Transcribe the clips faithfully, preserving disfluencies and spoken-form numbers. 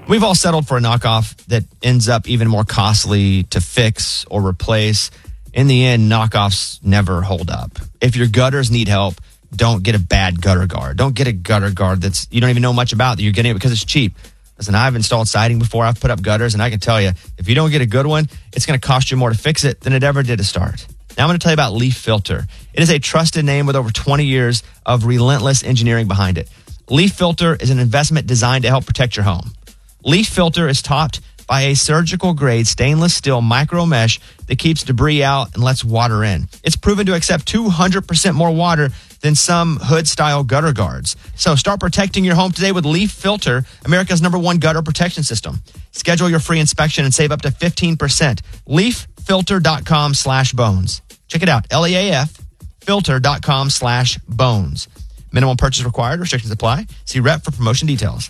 We've all settled for a knockoff that ends up even more costly to fix or replace. In the end, knockoffs never hold up. If your gutters need help, don't get a bad gutter guard. Don't get a gutter guard that's you don't even know much about, that you're getting it because it's cheap. Listen, I've installed siding before. I've put up gutters, and I can tell you, if you don't get a good one, it's going to cost you more to fix it than it ever did to start. Now I'm going to tell you about Leaf Filter. It is a trusted name with over twenty years of relentless engineering behind it. Leaf Filter is an investment designed to help protect your home. Leaf Filter is topped by a surgical-grade stainless steel micro mesh that keeps debris out and lets water in. It's proven to accept two hundred percent more water than some hood-style gutter guards. So start protecting your home today with Leaf Filter, America's number one gutter protection system. Schedule your free inspection and save up to fifteen percent. leaffilter.com slash bones. Check it out, L E A F, filter.com slash bones. Minimum purchase required. Restrictions apply. See rep for promotion details.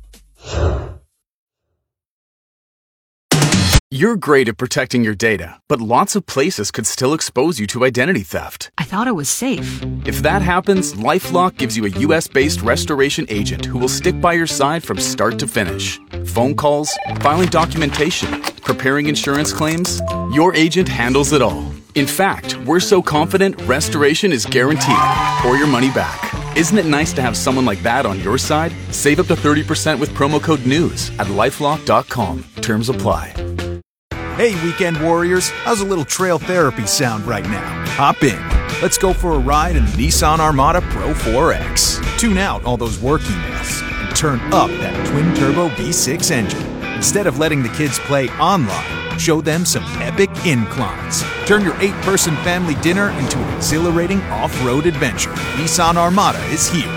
You're great at protecting your data, but lots of places could still expose you to identity theft. I thought it was safe. If that happens, LifeLock gives you a U S-based restoration agent who will stick by your side from start to finish. Phone calls, filing documentation, preparing insurance claims, your agent handles it all. In fact, we're so confident restoration is guaranteed or your money back. Isn't it nice to have someone like that on your side? Save up to thirty percent with promo code NEWS at lifelock dot com. Terms apply. Hey, weekend warriors, how's a little trail therapy sound right now? Hop in. Let's go for a ride in the Nissan Armada Pro four X. Tune out all those work emails and turn up that twin-turbo V six engine. Instead of letting the kids play online, show them some epic inclines. Turn your eight-person family dinner into an exhilarating off-road adventure. Nissan Armada is here.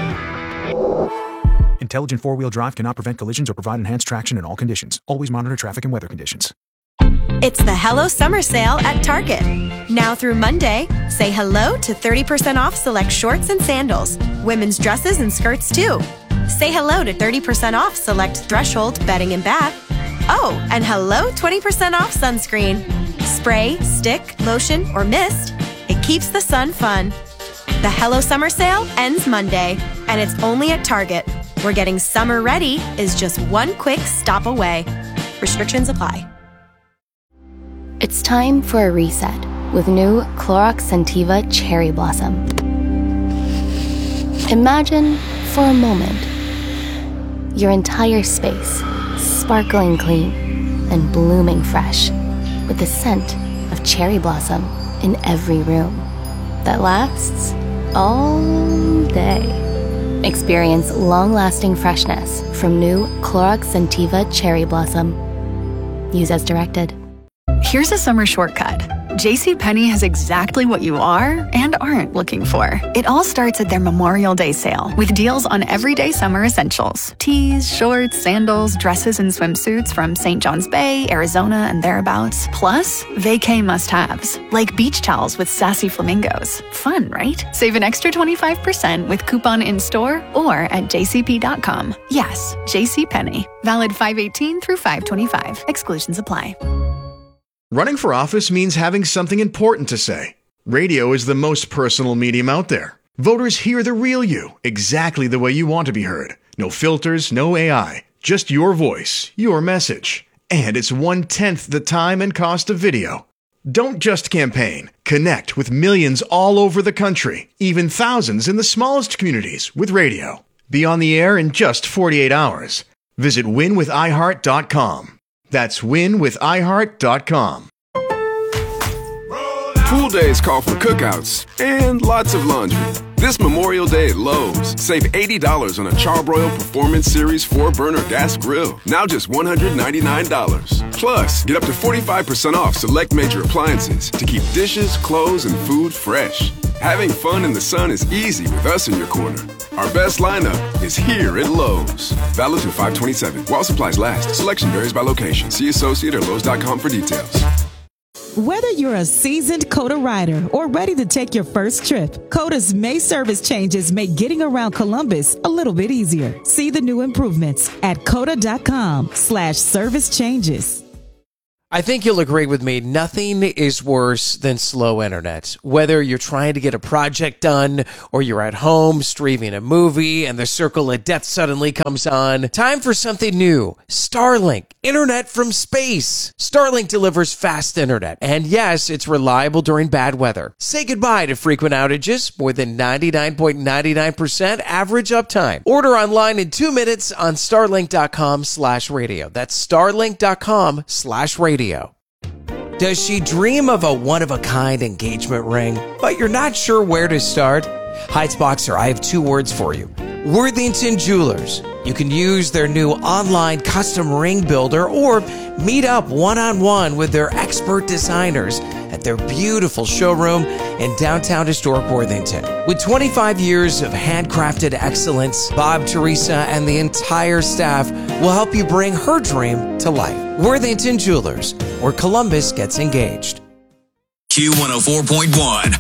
Intelligent four-wheel drive cannot prevent collisions or provide enhanced traction in all conditions. Always monitor traffic and weather conditions. It's the Hello Summer Sale at Target. Now through Monday, say hello to thirty percent off select shorts and sandals, women's dresses and skirts too. Say hello to thirty percent off select Threshold bedding and bath. Oh, and hello twenty percent off sunscreen. Spray, stick, lotion, or mist. It keeps the sun fun. The Hello Summer Sale ends Monday, and it's only at Target, where getting summer ready is just one quick stop away. Restrictions apply. It's time for a reset with new Clorox Scentiva Cherry Blossom. Imagine, for a moment, your entire space sparkling clean and blooming fresh with the scent of cherry blossom in every room that lasts all day. Experience long-lasting freshness from new Clorox Scentiva Cherry Blossom. Use as directed. Here's a summer shortcut. JCPenney has exactly what you are and aren't looking for. It all starts at their Memorial Day sale with deals on everyday summer essentials. Tees, shorts, sandals, dresses, and swimsuits from Saint John's Bay, Arizona, and thereabouts. Plus, vacay must-haves, like beach towels with sassy flamingos. Fun, right? Save an extra twenty-five percent with coupon in-store or at j c p dot com. Yes, JCPenney. Valid five eighteen through five twenty-five. Exclusions apply. Running for office means having something important to say. Radio is the most personal medium out there. Voters hear the real you, exactly the way you want to be heard. No filters, no A I, just your voice, your message. And it's one-tenth the time and cost of video. Don't just campaign. Connect with millions all over the country, even thousands in the smallest communities with radio. Be on the air in just forty-eight hours. Visit win with i heart dot com. That's win with i heart dot com. Pool days call for cookouts and lots of laundry. This Memorial Day at Lowe's, save eighty dollars on a Charbroil Performance Series four burner gas grill. Now just one hundred ninety-nine dollars. Plus, get up to forty-five percent off select major appliances to keep dishes, clothes, and food fresh. Having fun in the sun is easy with us in your corner. Our best lineup is here at Lowe's. Valid through five twenty-seven. While supplies last. Selection varies by location. See associate or lowes dot com for details. Whether you're a seasoned COTA rider or ready to take your first trip, COTA's May service changes make getting around Columbus a little bit easier. See the new improvements at COTA dot com slash service changes. I think you'll agree with me. Nothing is worse than slow internet. Whether you're trying to get a project done or you're at home streaming a movie and the circle of death suddenly comes on, time for something new. Starlink, internet from space. Starlink delivers fast internet. And yes, it's reliable during bad weather. Say goodbye to frequent outages. More than ninety-nine point nine nine percent average uptime. Order online in two minutes on starlink.com slash radio. That's starlink.com slash radio. Does she dream of a one-of-a-kind engagement ring, but you're not sure where to start? Heights Boxer, I have two words for you. Worthington Jewelers. You can use their new online custom ring builder or meet up one-on-one with their expert designers at their beautiful showroom in downtown historic Worthington. With twenty-five years of handcrafted excellence, Bob, Teresa, and the entire staff will help you bring her dream to life. Worthington Jewelers, where Columbus gets engaged. Q one oh four point one.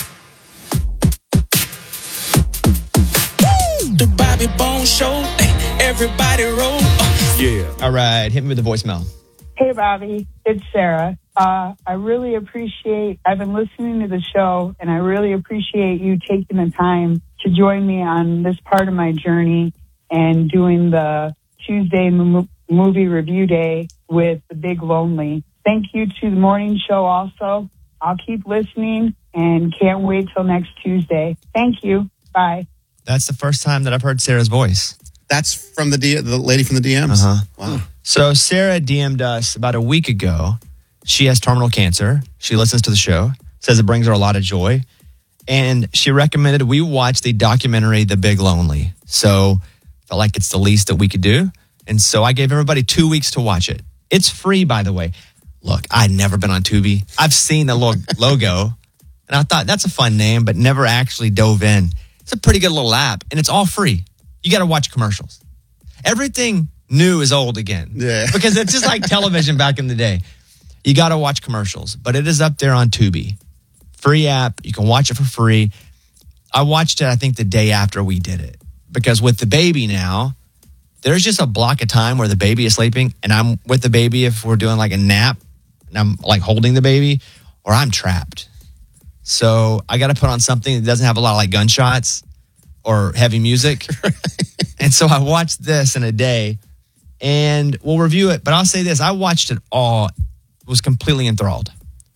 The Bobby Bones Show. Everybody roll. Uh. Yeah. All right. Hit me with the voicemail. Hey, Bobby. It's Sarah. Uh, I really appreciate, I've been listening to the show, and I really appreciate you taking the time to join me on this part of my journey and doing the Tuesday m- movie review day with The Big Lonely. Thank you to the morning show also. I'll keep listening and can't wait till next Tuesday. Thank you. Bye. That's the first time that I've heard Sarah's voice. That's from the D- the lady from the D Ms? Uh-huh. Wow. So Sarah D M'd us about a week ago. She has terminal cancer. She listens to the show, says it brings her a lot of joy. And she recommended we watch the documentary, The Big Lonely. So felt like it's the least that we could do. And so I gave everybody two weeks to watch it. It's free, by the way. Look, I'd never been on Tubi. I've seen the lo- logo, and I thought that's a fun name, but never actually dove in. It's a pretty good little app, and it's all free. You got to watch commercials. Everything new is old again. Yeah. Because it's just like television back in the day. You got to watch commercials, but it is up there on Tubi. Free app. You can watch it for free. I watched it, I think, the day after we did it. Because with the baby now, there's just a block of time where the baby is sleeping, and I'm with the baby if we're doing like a nap, and I'm like holding the baby, or I'm trapped. So I got to put on something that doesn't have a lot of like gunshots or heavy music. And so I watched this in a day, and we'll review it. But I'll say this, I watched it all, was completely enthralled.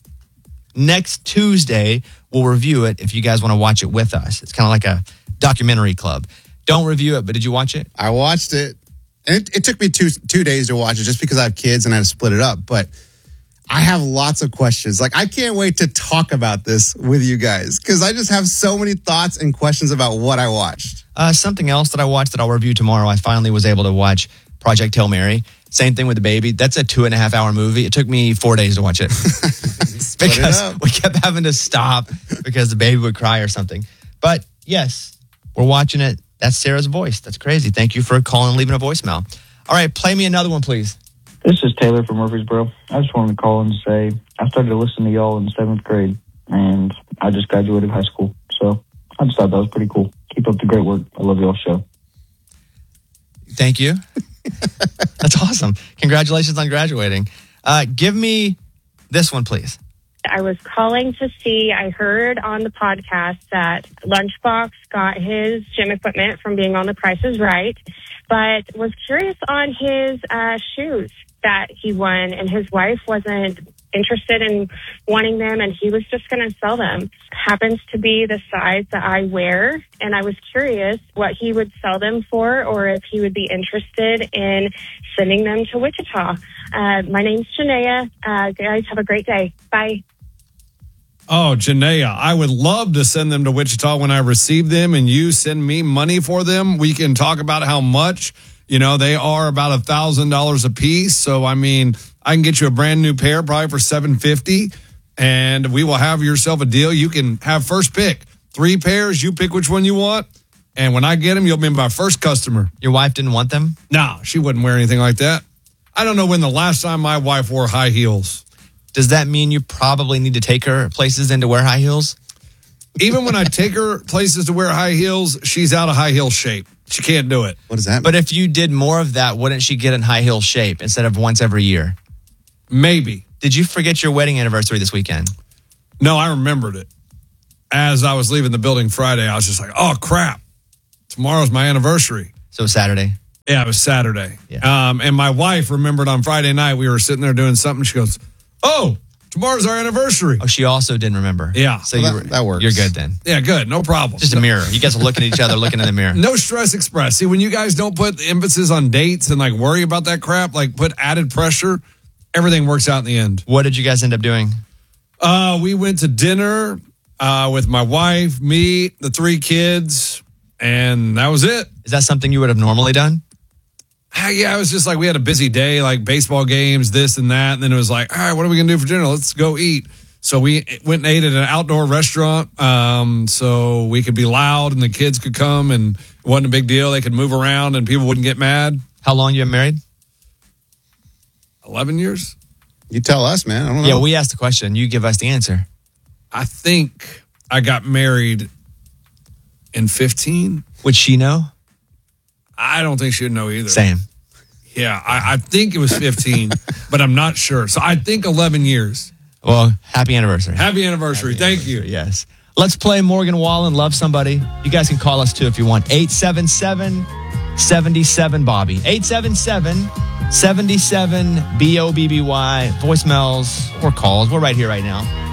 Next Tuesday, we'll review it if you guys want to watch it with us. It's kind of like a documentary club. Don't review it, but did you watch it? I watched it. And it, it took me two two days to watch it just because I have kids and I had to split it up. But I have lots of questions. Like, I can't wait to talk about this with you guys because I just have so many thoughts and questions about what I watched. Uh, something else that I watched that I'll review tomorrow, I finally was able to watch Project Hail Mary. Same thing with the baby. That's a two and a half hour movie. It took me four days to watch it. Because it we kept having to stop because the baby would cry or something. But yes, we're watching it. That's Sarah's voice. That's crazy. Thank you for calling and leaving a voicemail. All right, play me another one, please. This is Taylor from Murfreesboro. I just wanted to call and say I started to listen to y'all in seventh grade, and I just graduated high school. So I just thought that was pretty cool. Keep up the great work. I love y'all's show. Thank you. That's awesome. Congratulations on graduating. Uh, give me this one, please. I was calling to see, I heard on the podcast that Lunchbox got his gym equipment from being on The Price is Right, but was curious on his uh, shoes that he won, and his wife wasn't interested in wanting them, and he was just going to sell them. Happens to be the size that I wear, and I was curious what he would sell them for, or if he would be interested in sending them to Wichita. Uh, my name's Janaea. Uh, guys, have a great day. Bye. Oh, Janaea, I would love to send them to Wichita when I receive them and you send me money for them. We can talk about how much. You know, they are about a thousand dollars a piece. So, I mean, I can get you a brand new pair probably for seven hundred fifty dollars, and we will have yourself a deal. You can have first pick. Three pairs, you pick which one you want. And when I get them, you'll be my first customer. Your wife didn't want them? No, she wouldn't wear anything like that. I don't know when the last time my wife wore high heels. Does that mean you probably need to take her places and to wear high heels? Even when I take her places to wear high heels, she's out of high heel shape. She can't do it. What does that mean? But if you did more of that, wouldn't she get in high heel shape instead of once every year? Maybe. Did you forget your wedding anniversary this weekend? No, I remembered it. As I was leaving the building Friday, I was just like, oh, crap. Tomorrow's my anniversary. So Saturday? Yeah, it was Saturday. Yeah. Um, and my wife remembered on Friday night, we were sitting there doing something. She goes, oh, tomorrow's our anniversary. Oh, she also didn't remember. Yeah. So Well, you that- that works. You're good then. Yeah, good. No problem. Just a mirror. You guys are looking at each other, looking in the mirror. No stress express. See, when you guys don't put the emphasis on dates and like worry about that crap, like put added pressure, everything works out in the end. What did you guys end up doing? Uh, we went to dinner uh, with my wife, me, the three kids, and that was it. Is that something you would have normally done? Ah, yeah, it was just like we had a busy day, like baseball games, this and that. And then it was like, all right, what are we going to do for dinner? Let's go eat. So we went and ate at an outdoor restaurant um, so we could be loud and the kids could come and it wasn't a big deal. They could move around and people wouldn't get mad. How long you been married? eleven years? You tell us, man. I don't know. Yeah, we asked the question. You give us the answer. I think I got married in fifteen. Would she know? I don't think she'd know either. Same. Yeah, I, I think it was fifteen, but I'm not sure. So I think eleven years. Well, happy anniversary. Happy anniversary. Happy Thank anniversary, you. Yes. Let's play Morgan Wallen, Love Somebody. You guys can call us too if you want. eight seven seven, seven seven, Bobby. eight seven seven, seven seven, B O B B Y. Voicemails or calls. We're right here right now.